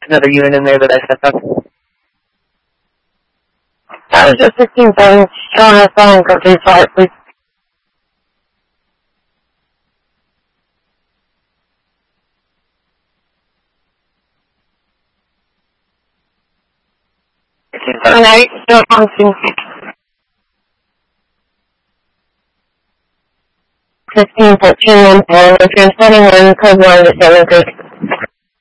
another unit in there that I set up. That was just 16-7. Showing us on go to flight, please. Alright, still functioning. 16-14, and if you're setting in code 1 to 7 Creek.